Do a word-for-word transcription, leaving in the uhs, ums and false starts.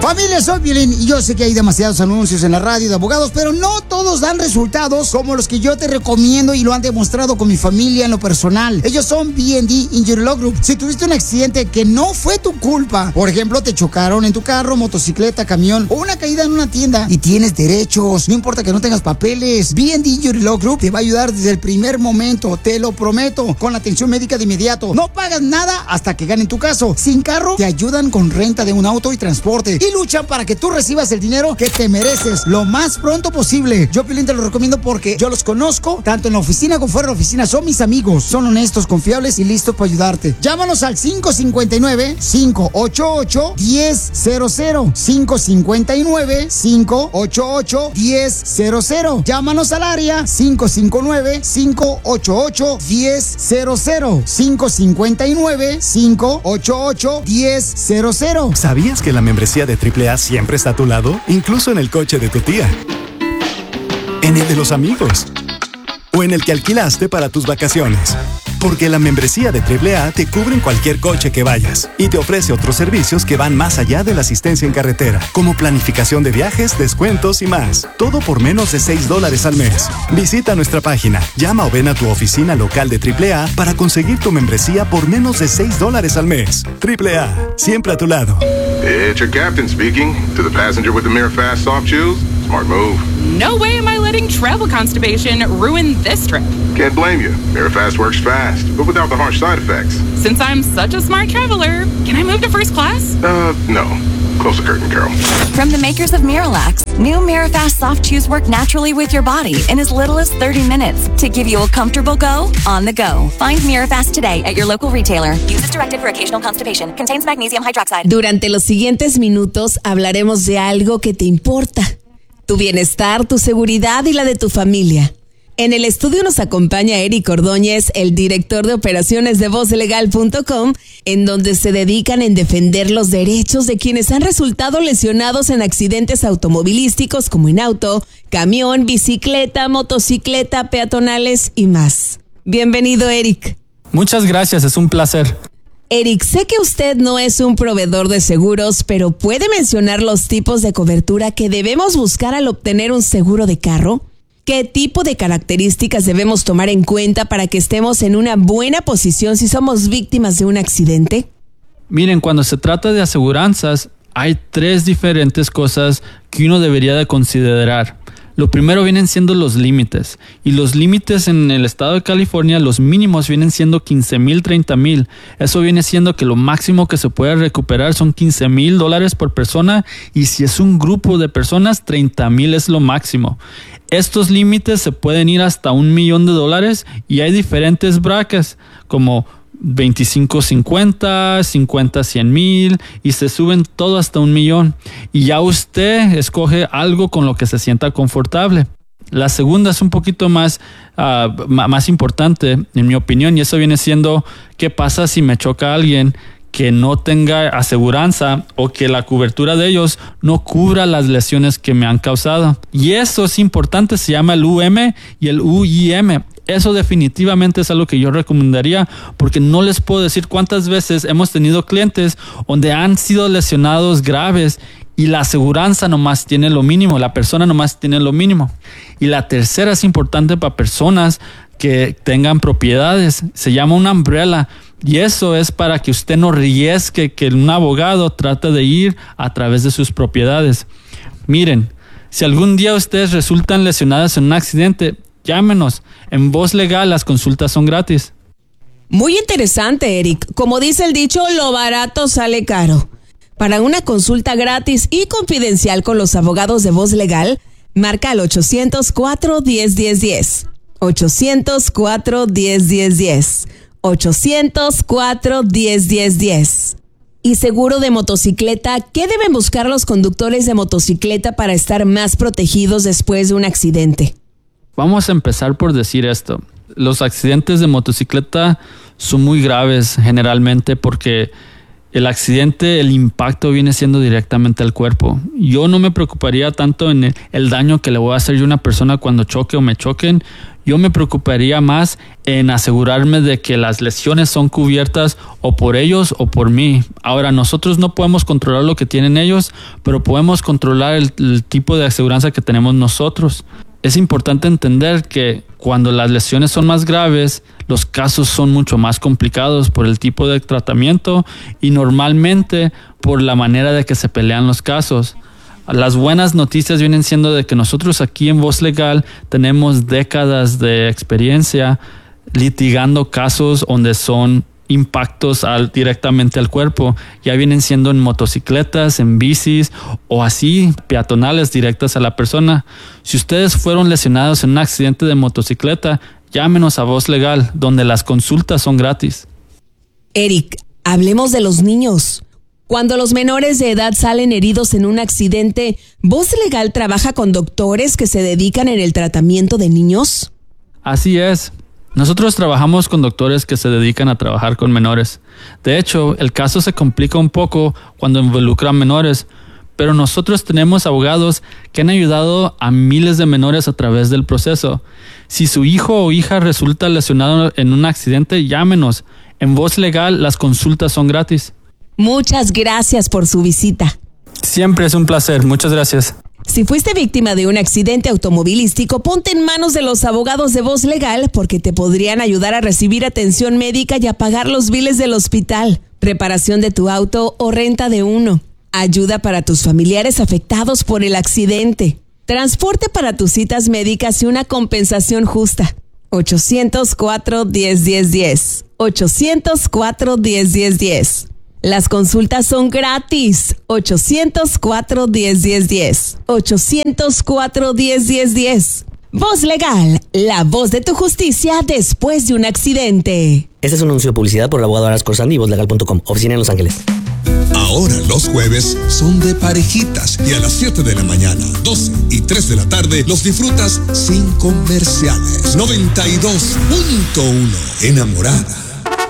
Familia, soy Piolín y yo sé que hay demasiados anuncios en la radio de abogados, pero no todos dan resultados como los que yo te recomiendo y lo han demostrado con mi familia en lo personal. Ellos son B and D Injury Law Group. Si tuviste un accidente que no fue tu culpa, por ejemplo, te chocaron en tu carro, motocicleta, camión o una caída en una tienda y tienes derechos, no importa que no tengas papeles, B and D Injury Law Group te va a ayudar desde el primer momento, te lo prometo, con la atención médica de inmediato. No pagas nada hasta que ganen tu caso. Sin carro, te ayudan con renta de un auto y transporte y luchan para que tú recibas el dinero que te mereces lo más pronto posible. Yo, Piolín, te lo recomiendo porque yo los conozco, tanto en la oficina como fuera de la oficina. Son mis amigos, son honestos, confiables y listos para ayudarte. Llámanos al cinco cinco nueve, cinco ocho ocho, uno cero cero cero. cinco cinco nueve, cinco ocho ocho, uno cero cero. Llámanos al área cinco cinco nueve, cinco ocho ocho, uno cero cero. cinco cinco nueve, cinco ocho ocho, uno cero cero. ¿Sabías que la membresía de triple A siempre está a tu lado? Incluso en el coche de tu tía, en el de los amigos o en el que alquilaste para tus vacaciones. Porque la membresía de triple A te cubre en cualquier coche que vayas y te ofrece otros servicios que van más allá de la asistencia en carretera, como planificación de viajes, descuentos y más. Todo por menos de seis dólares al mes. Visita nuestra página, llama o ven a tu oficina local de triple A para conseguir tu membresía por menos de seis dólares al mes. triple A, siempre a tu lado. It's your captain speaking. To the passenger with the Mirror Fast soft shoes, smart move. No way am I letting travel constipation ruin this trip. Can't blame you. Mirror Fast works fast, but without the harsh side effects. Since I'm such a smart traveler, can I move to first class? Uh, no. Close the curtain, Carol. From the makers of Miralax, new Mirafast soft chews work naturally with your body in as little as thirty minutes to give you a comfortable go on the go. Find Mirafast today at your local retailer. Use as directed for occasional constipation. Contains magnesium hydroxide. Durante los siguientes minutos hablaremos de algo que te importa. Tu bienestar, tu seguridad y la de tu familia. En el estudio nos acompaña Eric Ordóñez, el director de operaciones de voz legal punto com, en donde se dedican en defender los derechos de quienes han resultado lesionados en accidentes automovilísticos como en auto, camión, bicicleta, motocicleta, peatonales y más. Bienvenido, Eric. Muchas gracias, es un placer. Eric, sé que usted no es un proveedor de seguros, pero ¿puede mencionar los tipos de cobertura que debemos buscar al obtener un seguro de carro? ¿Qué tipo de características debemos tomar en cuenta para que estemos en una buena posición si somos víctimas de un accidente? Miren, cuando se trata de aseguranzas, hay tres diferentes cosas que uno debería de considerar. Lo primero vienen siendo los límites. Y los límites en el estado de California, los mínimos vienen siendo quince mil, treinta mil. Eso viene siendo que lo máximo que se puede recuperar son quince mil dólares por persona. Y si es un grupo de personas, treinta mil es lo máximo. Estos límites se pueden ir hasta un millón de dólares y hay diferentes brackets como veinticinco cincuenta, cincuenta cien mil y se suben todo hasta un millón. Y ya usted escoge algo con lo que se sienta confortable. La segunda es un poquito más, uh, más importante, en mi opinión, y eso viene siendo ¿qué pasa si me choca alguien que no tenga aseguranza o que la cobertura de ellos no cubra las lesiones que me han causado? Y eso es importante, se llama el U M y el U I M. Eso definitivamente es algo que yo recomendaría porque no les puedo decir cuántas veces hemos tenido clientes donde han sido lesionados graves y la aseguranza nomás tiene lo mínimo, la persona nomás tiene lo mínimo. Y la tercera es importante para personas que tengan propiedades, se llama una umbrella. Y eso es para que usted no arriesgue que un abogado trate de ir a través de sus propiedades. Miren, si algún día ustedes resultan lesionados en un accidente, llámenos. En Voz Legal las consultas son gratis. Muy interesante, Eric. Como dice el dicho, lo barato sale caro. Para una consulta gratis y confidencial con los abogados de Voz Legal, marca al ochocientos cuatro, diez, diez, diez. ochocientos cuatro, diez, diez, diez. ochocientos cuatro, diez, diez, diez. Y seguro de motocicleta, ¿qué deben buscar los conductores de motocicleta para estar más protegidos después de un accidente? Vamos a empezar por decir esto. Los accidentes de motocicleta son muy graves generalmente porque el accidente, el impacto viene siendo directamente al cuerpo. Yo no me preocuparía tanto en el, el daño que le voy a hacer yo a una persona cuando choque o me choquen. Yo me preocuparía más en asegurarme de que las lesiones son cubiertas o por ellos o por mí. Ahora, nosotros no podemos controlar lo que tienen ellos, pero podemos controlar el, el tipo de aseguranza que tenemos nosotros. Es importante entender que cuando las lesiones son más graves, los casos son mucho más complicados por el tipo de tratamiento y normalmente por la manera de que se pelean los casos. Las buenas noticias vienen siendo de que nosotros aquí en Voz Legal tenemos décadas de experiencia litigando casos donde son impactos al, directamente al cuerpo. Ya vienen siendo en motocicletas, en bicis o así peatonales directas a la persona. Si ustedes fueron lesionados en un accidente de motocicleta, llámenos a Voz Legal, donde las consultas son gratis. Eric, hablemos de los niños. Cuando los menores de edad salen heridos en un accidente, ¿Voz Legal trabaja con doctores que se dedican en el tratamiento de niños? Así es. Nosotros trabajamos con doctores que se dedican a trabajar con menores. De hecho, el caso se complica un poco cuando involucran menores, pero nosotros tenemos abogados que han ayudado a miles de menores a través del proceso. Si su hijo o hija resulta lesionado en un accidente, llámenos. En Voz Legal las consultas son gratis. Muchas gracias por su visita. Siempre es un placer. Muchas gracias. Si fuiste víctima de un accidente automovilístico, ponte en manos de los abogados de Voz Legal porque te podrían ayudar a recibir atención médica y a pagar los biles del hospital, reparación de tu auto o renta de uno, ayuda para tus familiares afectados por el accidente, transporte para tus citas médicas y una compensación justa. ochocientos cuatro, diez, diez, diez. ochocientos cuatro, diez, diez, diez. Las consultas son gratis. ochocientos cuatro, diez, diez, diez. ochocientos cuatro, diez, diez, diez. Voz Legal, la voz de tu justicia después de un accidente. Este es un anuncio de publicidad por el abogado Aras Corsandi y voz legal punto com, oficina en Los Ángeles. Ahora los jueves son de parejitas y a las siete de la mañana, doce y tres de la tarde los disfrutas sin comerciales. noventa y dos punto uno Enamorada.